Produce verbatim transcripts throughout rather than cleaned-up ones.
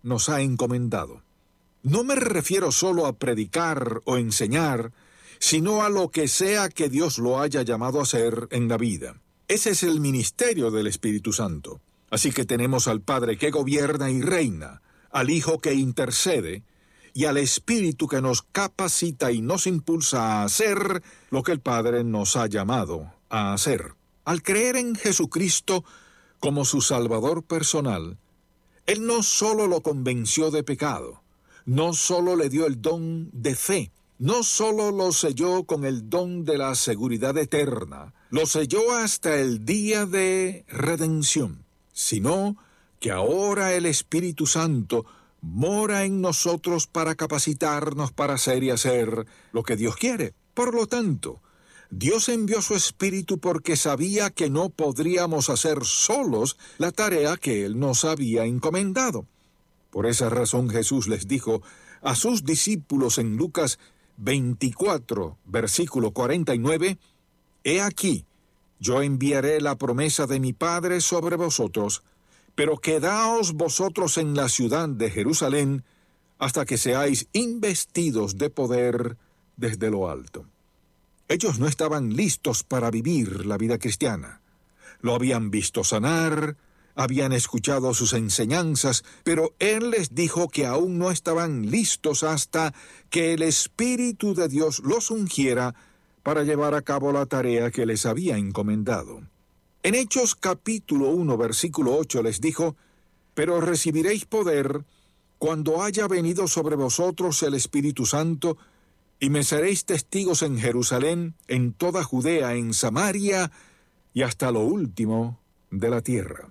nos ha encomendado. No me refiero solo a predicar o enseñar, sino a lo que sea que Dios lo haya llamado a hacer en la vida. Ese es el ministerio del Espíritu Santo. Así que tenemos al Padre que gobierna y reina, al Hijo que intercede, y al Espíritu que nos capacita y nos impulsa a hacer lo que el Padre nos ha llamado a hacer. Al creer en Jesucristo como su Salvador personal, Él no solo lo convenció de pecado, no solo le dio el don de fe, no solo lo selló con el don de la seguridad eterna, lo selló hasta el día de redención, sino que ahora el Espíritu Santo mora en nosotros para capacitarnos para hacer y hacer lo que Dios quiere. Por lo tanto, Dios envió su Espíritu porque sabía que no podríamos hacer solos la tarea que Él nos había encomendado. Por esa razón Jesús les dijo a sus discípulos en Lucas veinticuatro, versículo cuarenta y nueve, «He aquí, yo enviaré la promesa de mi Padre sobre vosotros, pero quedaos vosotros en la ciudad de Jerusalén hasta que seáis investidos de poder desde lo alto». Ellos no estaban listos para vivir la vida cristiana. Lo habían visto sanar, habían escuchado sus enseñanzas, pero Él les dijo que aún no estaban listos hasta que el Espíritu de Dios los ungiera para llevar a cabo la tarea que les había encomendado. En Hechos capítulo uno, versículo ocho les dijo, «Pero recibiréis poder cuando haya venido sobre vosotros el Espíritu Santo, y me seréis testigos en Jerusalén, en toda Judea, en Samaria y hasta lo último de la tierra».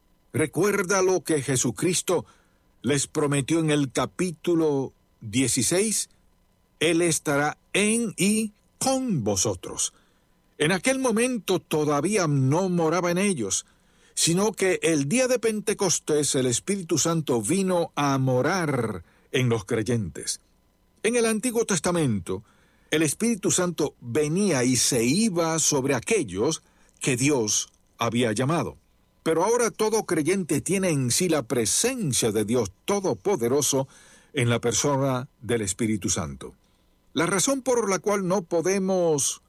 Recuerda lo que Jesucristo les prometió en el capítulo dieciséis, Él estará en y con vosotros. En aquel momento todavía no moraba en ellos, sino que el día de Pentecostés el Espíritu Santo vino a morar en los creyentes. En el Antiguo Testamento, el Espíritu Santo venía y se iba sobre aquellos que Dios había llamado. Pero ahora todo creyente tiene en sí la presencia de Dios Todopoderoso en la persona del Espíritu Santo. La razón por la cual no podemos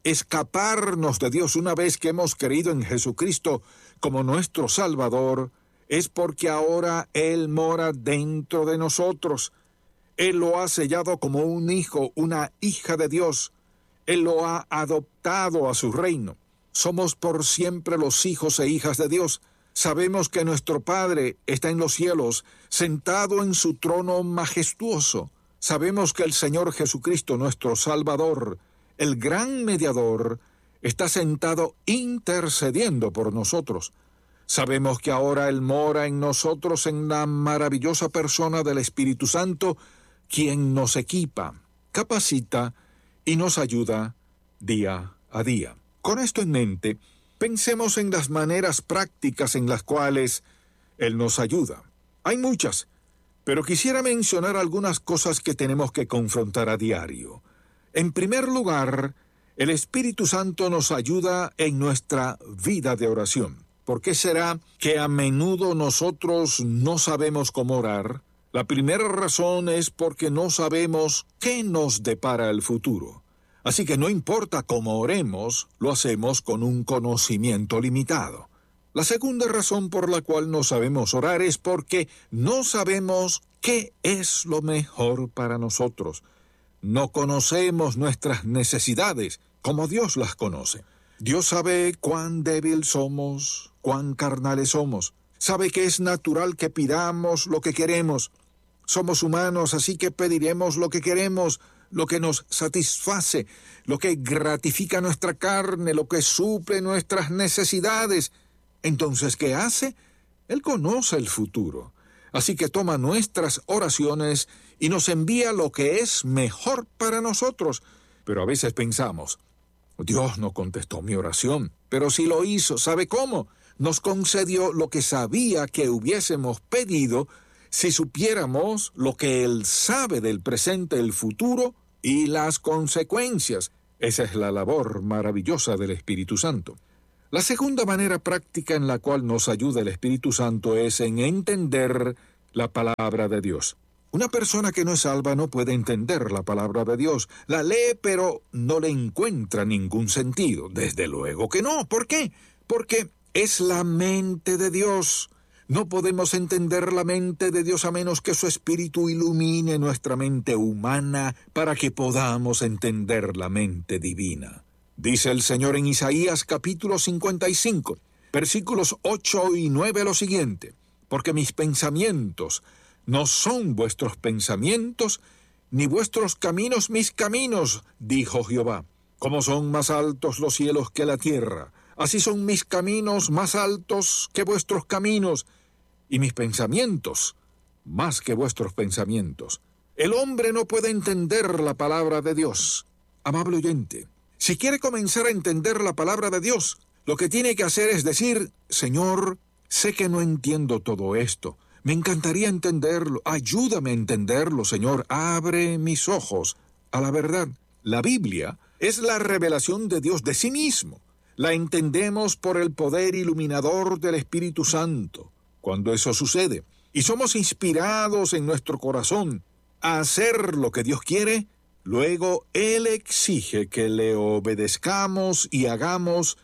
escaparnos de Dios una vez que hemos creído en Jesucristo como nuestro Salvador es porque ahora Él mora dentro de nosotros. Él lo ha sellado como un hijo, una hija de Dios. Él lo ha adoptado a su reino. Somos por siempre los hijos e hijas de Dios. Sabemos que nuestro Padre está en los cielos, sentado en su trono majestuoso. Sabemos que el Señor Jesucristo, nuestro Salvador, el gran mediador, está sentado intercediendo por nosotros. Sabemos que ahora Él mora en nosotros en la maravillosa persona del Espíritu Santo, quien nos equipa, capacita y nos ayuda día a día. Con esto en mente, pensemos en las maneras prácticas en las cuales Él nos ayuda. Hay muchas, pero quisiera mencionar algunas cosas que tenemos que confrontar a diario. En primer lugar, el Espíritu Santo nos ayuda en nuestra vida de oración. ¿Por qué será que a menudo nosotros no sabemos cómo orar? La primera razón es porque no sabemos qué nos depara el futuro. Así que no importa cómo oremos, lo hacemos con un conocimiento limitado. La segunda razón por la cual no sabemos orar es porque no sabemos qué es lo mejor para nosotros. No conocemos nuestras necesidades como Dios las conoce. Dios sabe cuán débil somos, cuán carnales somos. Sabe que es natural que pidamos lo que queremos. Somos humanos, así que pediremos lo que queremos, lo que nos satisface, lo que gratifica nuestra carne, lo que suple nuestras necesidades. Entonces, ¿qué hace? Él conoce el futuro. Así que toma nuestras oraciones y nos envía lo que es mejor para nosotros. Pero a veces pensamos, Dios no contestó mi oración, pero sí lo hizo. ¿Sabe cómo? Nos concedió lo que sabía que hubiésemos pedido si supiéramos lo que Él sabe del presente, el futuro y las consecuencias. Esa es la labor maravillosa del Espíritu Santo. La segunda manera práctica en la cual nos ayuda el Espíritu Santo es en entender la palabra de Dios. Una persona que no es salva no puede entender la palabra de Dios. La lee, pero no le encuentra ningún sentido. Desde luego que no. ¿Por qué? Porque es la mente de Dios. No podemos entender la mente de Dios a menos que su Espíritu ilumine nuestra mente humana para que podamos entender la mente divina. Dice el Señor en Isaías capítulo cincuenta y cinco, versículos ocho y nueve lo siguiente: porque mis pensamientos no son vuestros pensamientos, ni vuestros caminos mis caminos, dijo Jehová. Como son más altos los cielos que la tierra, así son mis caminos más altos que vuestros caminos, y mis pensamientos más que vuestros pensamientos. El hombre no puede entender la palabra de Dios. Amable oyente, si quiere comenzar a entender la palabra de Dios, lo que tiene que hacer es decir: Señor, sé que no entiendo todo esto. Me encantaría entenderlo. Ayúdame a entenderlo, Señor. Abre mis ojos a la verdad. La Biblia es la revelación de Dios de sí mismo. La entendemos por el poder iluminador del Espíritu Santo. Cuando eso sucede, y somos inspirados en nuestro corazón a hacer lo que Dios quiere, luego Él exige que le obedezcamos y hagamos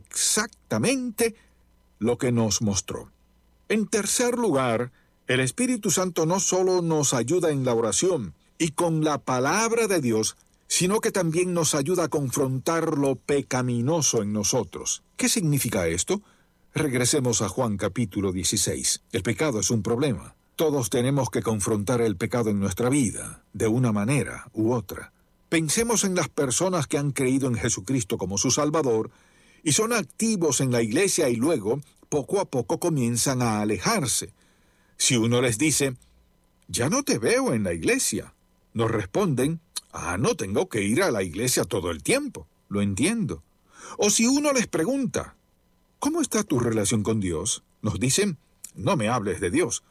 exactamente lo que nos mostró. En tercer lugar, el Espíritu Santo no solo nos ayuda en la oración y con la palabra de Dios, sino que también nos ayuda a confrontar lo pecaminoso en nosotros. ¿Qué significa esto? Regresemos a Juan capítulo dieciséis. El pecado es un problema. Todos tenemos que confrontar el pecado en nuestra vida, de una manera u otra. Pensemos en las personas que han creído en Jesucristo como su Salvador y son activos en la iglesia y luego, poco a poco, comienzan a alejarse. Si uno les dice: ya no te veo en la iglesia, nos responden: ah, no tengo que ir a la iglesia todo el tiempo. Lo entiendo. O si uno les pregunta: ¿cómo está tu relación con Dios?, nos dicen: no me hables de Dios.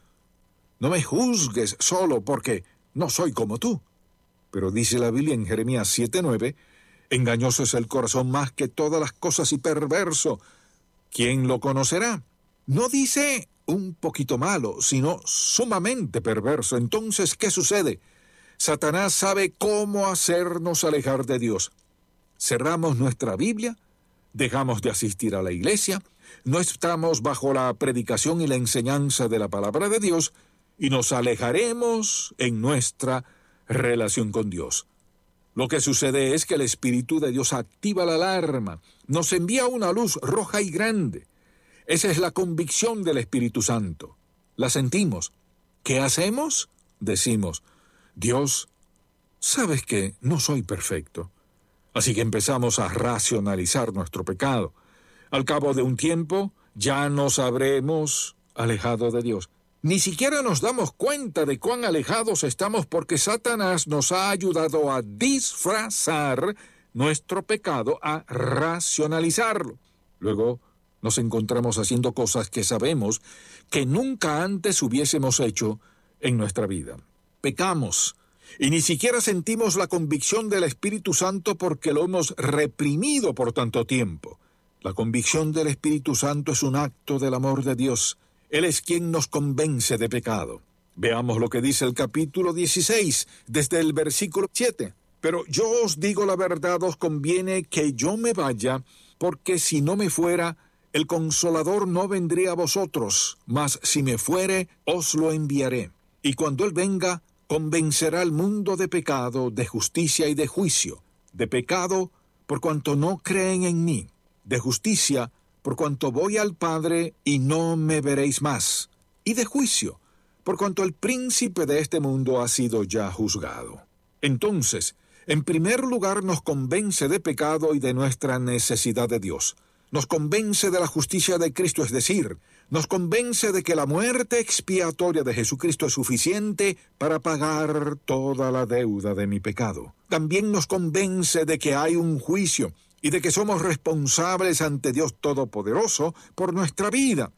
No me juzgues solo porque no soy como tú. Pero dice la Biblia en Jeremías siete nueve, engañoso es el corazón más que todas las cosas y perverso. ¿Quién lo conocerá? No dice un poquito malo, sino sumamente perverso. Entonces, ¿qué sucede? Satanás sabe cómo hacernos alejar de Dios. Cerramos nuestra Biblia, dejamos de asistir a la iglesia, no estamos bajo la predicación y la enseñanza de la palabra de Dios, y nos alejaremos en nuestra relación con Dios. Lo que sucede es que el Espíritu de Dios activa la alarma, nos envía una luz roja y grande. Esa es la convicción del Espíritu Santo. La sentimos. ¿Qué hacemos? Decimos: Dios, sabes que no soy perfecto. Así que empezamos a racionalizar nuestro pecado. Al cabo de un tiempo, ya nos habremos alejado de Dios. Ni siquiera nos damos cuenta de cuán alejados estamos porque Satanás nos ha ayudado a disfrazar nuestro pecado, a racionalizarlo. Luego nos encontramos haciendo cosas que sabemos que nunca antes hubiésemos hecho en nuestra vida. Pecamos y ni siquiera sentimos la convicción del Espíritu Santo porque lo hemos reprimido por tanto tiempo. La convicción del Espíritu Santo es un acto del amor de Dios. Él es quien nos convence de pecado. Veamos lo que dice el capítulo dieciséis, desde el versículo siete. Pero yo os digo la verdad, os conviene que yo me vaya, porque si no me fuera, el Consolador no vendría a vosotros, mas si me fuere, os lo enviaré. Y cuando Él venga, convencerá al mundo de pecado, de justicia y de juicio. De pecado, por cuanto no creen en mí. De justicia, por cuanto voy al Padre y no me veréis más. Y de juicio, por cuanto el príncipe de este mundo ha sido ya juzgado. Entonces, en primer lugar nos convence de pecado y de nuestra necesidad de Dios. Nos convence de la justicia de Cristo, es decir, nos convence de que la muerte expiatoria de Jesucristo es suficiente para pagar toda la deuda de mi pecado. También nos convence de que hay un juicio y de que somos responsables ante Dios Todopoderoso por nuestra vida.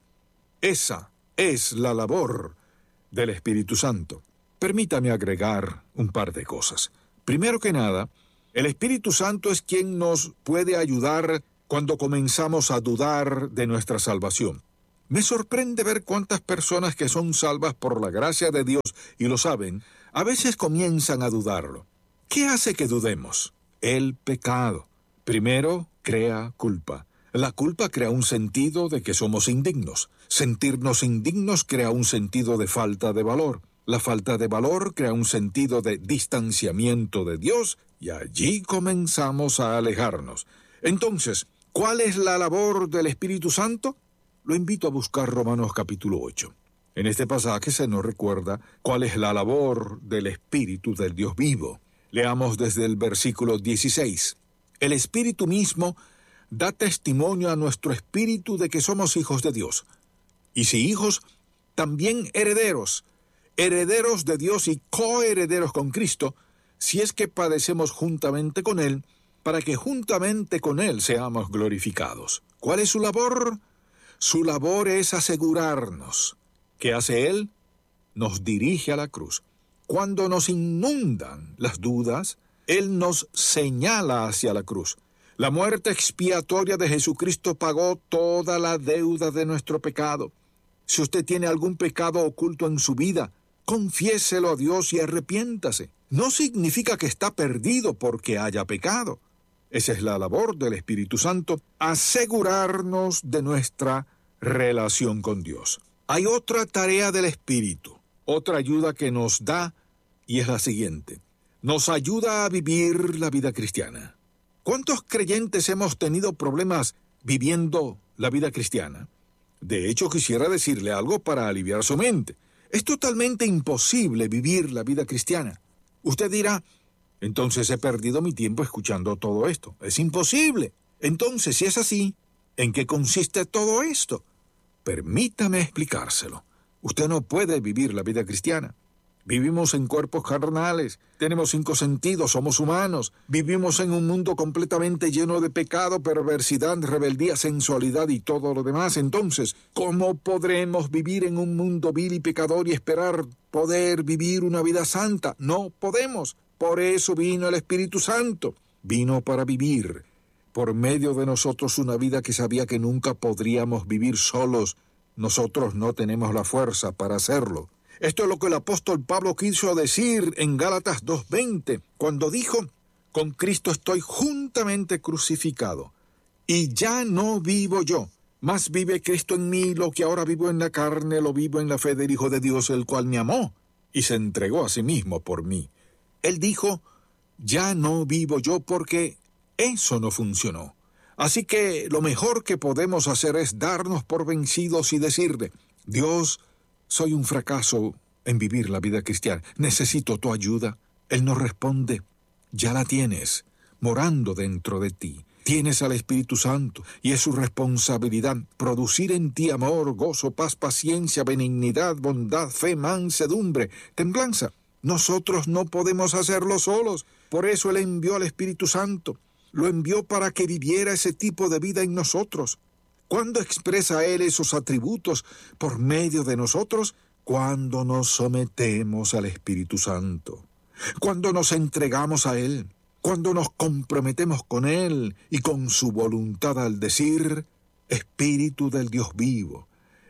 Esa es la labor del Espíritu Santo. Permítame agregar un par de cosas. Primero que nada, el Espíritu Santo es quien nos puede ayudar cuando comenzamos a dudar de nuestra salvación. Me sorprende ver cuántas personas que son salvas por la gracia de Dios y lo saben, a veces comienzan a dudarlo. ¿Qué hace que dudemos? El pecado. Primero, crea culpa. La culpa crea un sentido de que somos indignos. Sentirnos indignos crea un sentido de falta de valor. La falta de valor crea un sentido de distanciamiento de Dios y allí comenzamos a alejarnos. Entonces, ¿cuál es la labor del Espíritu Santo? Lo invito a buscar Romanos capítulo ocho. En este pasaje se nos recuerda cuál es la labor del Espíritu del Dios vivo. Leamos desde el versículo dieciséis. El Espíritu mismo da testimonio a nuestro espíritu de que somos hijos de Dios. Y si hijos, también herederos, herederos de Dios y coherederos con Cristo, si es que padecemos juntamente con Él, para que juntamente con Él seamos glorificados. ¿Cuál es su labor? Su labor es asegurarnos. ¿Qué hace Él? Nos dirige a la cruz. Cuando nos inundan las dudas, Él nos señala hacia la cruz. La muerte expiatoria de Jesucristo pagó toda la deuda de nuestro pecado. Si usted tiene algún pecado oculto en su vida, confiéselo a Dios y arrepiéntase. No significa que está perdido porque haya pecado. Esa es la labor del Espíritu Santo, asegurarnos de nuestra relación con Dios. Hay otra tarea del Espíritu, otra ayuda que nos da, y es la siguiente. Nos ayuda a vivir la vida cristiana. ¿Cuántos creyentes hemos tenido problemas viviendo la vida cristiana? De hecho, quisiera decirle algo para aliviar su mente. Es totalmente imposible vivir la vida cristiana. Usted dirá, entonces he perdido mi tiempo escuchando todo esto. Es imposible. Entonces, si es así, ¿en qué consiste todo esto? Permítame explicárselo. Usted no puede vivir la vida cristiana. Vivimos en cuerpos carnales, tenemos cinco sentidos, somos humanos, vivimos en un mundo completamente lleno de pecado, perversidad, rebeldía, sensualidad y todo lo demás. Entonces, ¿cómo podremos vivir en un mundo vil y pecador y esperar poder vivir una vida santa? No podemos. Por eso vino el Espíritu Santo. Vino para vivir por medio de nosotros una vida que sabía que nunca podríamos vivir solos. Nosotros no tenemos la fuerza para hacerlo. Esto es lo que el apóstol Pablo quiso decir en Gálatas dos veinte, cuando dijo, con Cristo estoy juntamente crucificado, y ya no vivo yo, mas vive Cristo en mí. Lo que ahora vivo en la carne, lo vivo en la fe del Hijo de Dios, el cual me amó y se entregó a sí mismo por mí. Él dijo, ya no vivo yo, porque eso no funcionó. Así que lo mejor que podemos hacer es darnos por vencidos y decirle, Dios, soy un fracaso en vivir la vida cristiana. Necesito tu ayuda. Él nos responde, ya la tienes, morando dentro de ti. Tienes al Espíritu Santo y es su responsabilidad producir en ti amor, gozo, paz, paciencia, benignidad, bondad, fe, mansedumbre, templanza. Nosotros no podemos hacerlo solos. Por eso Él envió al Espíritu Santo. Lo envió para que viviera ese tipo de vida en nosotros. ¿Cuándo expresa Él esos atributos por medio de nosotros? Cuando nos sometemos al Espíritu Santo, cuando nos entregamos a Él, cuando nos comprometemos con Él y con su voluntad al decir, Espíritu del Dios vivo,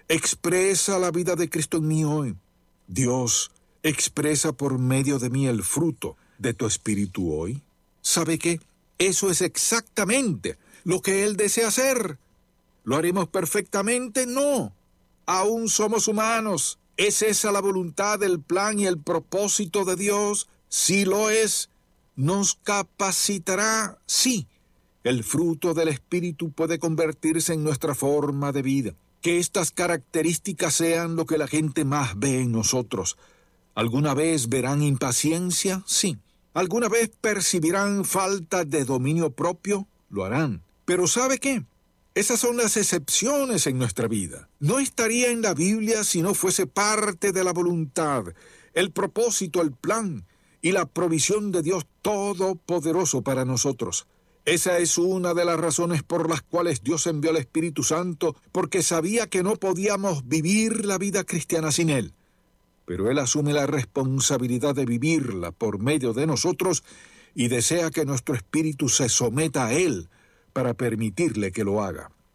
expresa la vida de Cristo en mí hoy. Dios, expresa por medio de mí el fruto de tu Espíritu hoy. ¿Sabe qué? Eso es exactamente lo que Él desea hacer. ¿Lo haremos perfectamente? No. Aún somos humanos. ¿Es esa la voluntad, el plan y el propósito de Dios? Sí lo es. ¿Nos capacitará? Sí. El fruto del Espíritu puede convertirse en nuestra forma de vida. Que estas características sean lo que la gente más ve en nosotros. ¿Alguna vez verán impaciencia? Sí. ¿Alguna vez percibirán falta de dominio propio? Lo harán. Pero ¿sabe qué? Esas son las excepciones en nuestra vida. No estaría en la Biblia si no fuese parte de la voluntad, el propósito, el plan y la provisión de Dios Todopoderoso para nosotros. Esa es una de las razones por las cuales Dios envió al Espíritu Santo, porque sabía que no podíamos vivir la vida cristiana sin Él. Pero Él asume la responsabilidad de vivirla por medio de nosotros y desea que nuestro espíritu se someta a Él para permitirle que lo haga.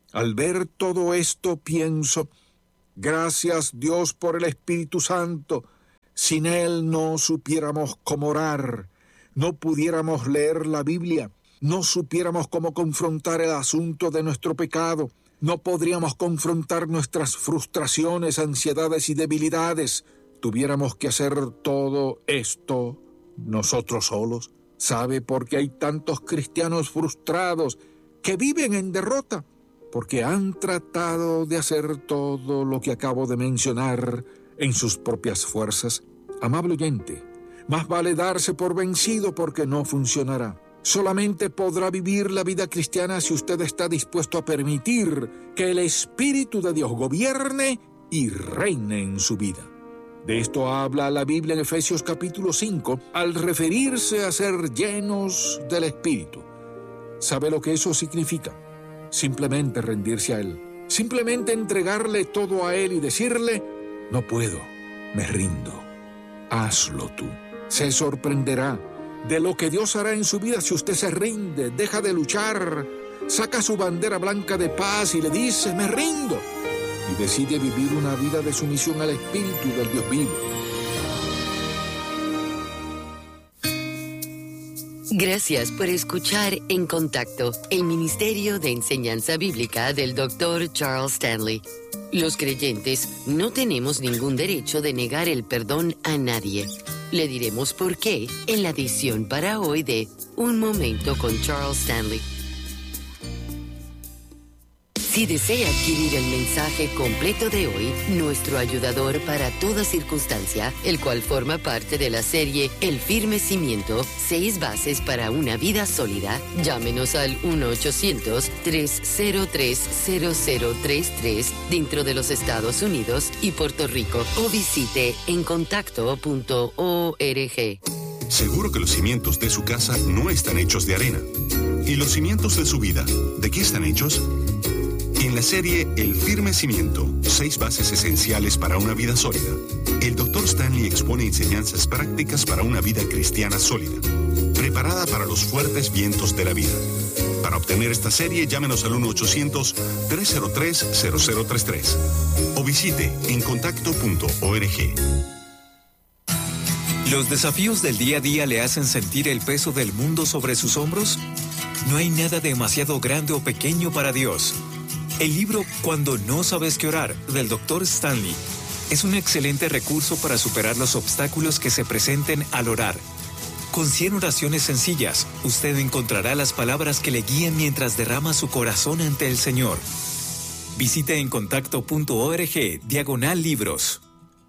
Al ver todo esto pienso, gracias Dios por el Espíritu Santo. Sin Él no supiéramos cómo orar, no pudiéramos leer la Biblia, no supiéramos cómo confrontar el asunto de nuestro pecado, no podríamos confrontar nuestras frustraciones, ansiedades y debilidades. Tuviéramos que hacer todo esto nosotros solos. ¿Sabe por qué hay tantos cristianos frustrados que viven en derrota? Porque han tratado de hacer todo lo que acabo de mencionar en sus propias fuerzas. Amable oyente, más vale darse por vencido porque no funcionará. Solamente podrá vivir la vida cristiana si usted está dispuesto a permitir que el Espíritu de Dios gobierne y reine en su vida. De esto habla la Biblia en Efesios capítulo cinco al referirse a ser llenos del Espíritu. ¿Sabe lo que eso significa? Simplemente rendirse a Él, simplemente entregarle todo a Él y decirle, no puedo, me rindo, hazlo tú. Se sorprenderá de lo que Dios hará en su vida si usted se rinde, deja de luchar, saca su bandera blanca de paz y le dice, me rindo, y decide vivir una vida de sumisión al Espíritu del Dios vivo. Gracias por escuchar En Contacto, el Ministerio de Enseñanza Bíblica del doctor Charles Stanley. Los creyentes no tenemos ningún derecho de negar el perdón a nadie. Le diremos por qué en la edición para hoy de Un Momento con Charles Stanley. Si desea adquirir el mensaje completo de hoy, nuestro ayudador para toda circunstancia, el cual forma parte de la serie El Firme Cimiento, seis bases para una vida sólida, llámenos al uno ochocientos, tres cero tres, cero cero tres tres dentro de los Estados Unidos y Puerto Rico o visite en contacto punto org. Seguro que los cimientos de su casa no están hechos de arena. ¿Y los cimientos de su vida, de qué están hechos? En la serie El Firme Cimiento, seis bases esenciales para una vida sólida, el doctor Stanley expone enseñanzas prácticas para una vida cristiana sólida, preparada para los fuertes vientos de la vida. Para obtener esta serie, llámenos al uno ochocientos, tres cero tres, cero cero tres tres o visite en contacto punto org. ¿Los desafíos del día a día le hacen sentir el peso del mundo sobre sus hombros? No hay nada demasiado grande o pequeño para Dios. El libro Cuando no sabes qué orar, del doctor Stanley, es un excelente recurso para superar los obstáculos que se presenten al orar. Con cien oraciones sencillas, usted encontrará las palabras que le guían mientras derrama su corazón ante el Señor. Visite en contacto punto org, diagonal libros.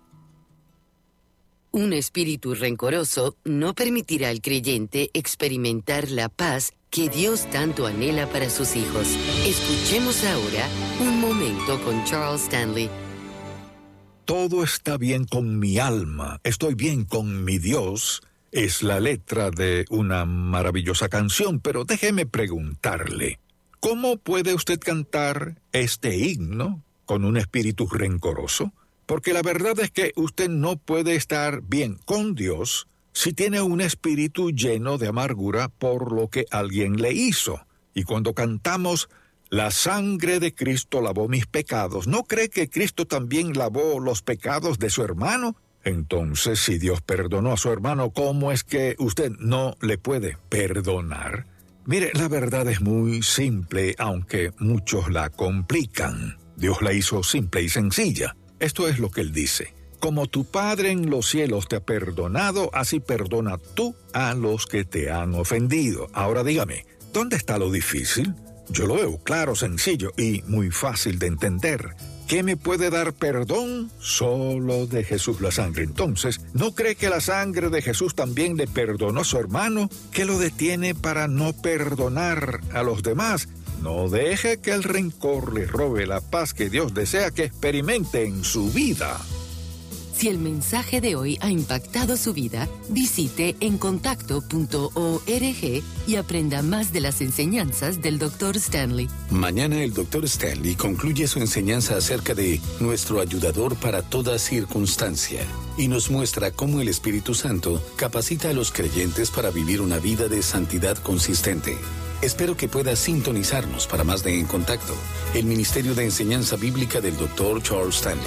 Un espíritu rencoroso no permitirá al creyente experimentar la paz que Dios tanto anhela para sus hijos. Escuchemos ahora Un Momento con Charles Stanley. Todo está bien con mi alma, estoy bien con mi Dios, es la letra de una maravillosa canción, pero déjeme preguntarle, ¿cómo puede usted cantar este himno con un espíritu rencoroso? Porque la verdad es que usted no puede estar bien con Dios si tiene un espíritu lleno de amargura por lo que alguien le hizo. Y cuando cantamos, la sangre de Cristo lavó mis pecados, ¿no cree que Cristo también lavó los pecados de su hermano? Entonces, si Dios perdonó a su hermano, ¿cómo es que usted no le puede perdonar? Mire, la verdad es muy simple, aunque muchos la complican. Dios la hizo simple y sencilla. Esto es lo que Él dice. Como tu Padre en los cielos te ha perdonado, así perdona tú a los que te han ofendido. Ahora dígame, ¿dónde está lo difícil? Yo lo veo claro, sencillo y muy fácil de entender. ¿Qué me puede dar perdón? Solo de Jesús la sangre. Entonces, ¿no cree que la sangre de Jesús también le perdonó a su hermano? ¿Qué lo detiene para no perdonar a los demás? No deje que el rencor le robe la paz que Dios desea que experimente en su vida. Si el mensaje de hoy ha impactado su vida, visite en contacto punto org y aprenda más de las enseñanzas del doctor Stanley. Mañana el doctor Stanley concluye su enseñanza acerca de nuestro ayudador para toda circunstancia. y nos muestra cómo el Espíritu Santo capacita a los creyentes para vivir una vida de santidad consistente. Espero que pueda sintonizarnos para más de En Contacto, el Ministerio de Enseñanza Bíblica del doctor Charles Stanley.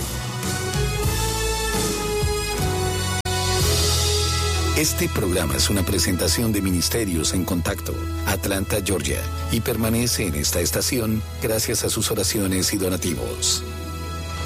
Este programa es una presentación de Ministerios en Contacto, Atlanta, Georgia, y permanece en esta estación gracias a sus oraciones y donativos.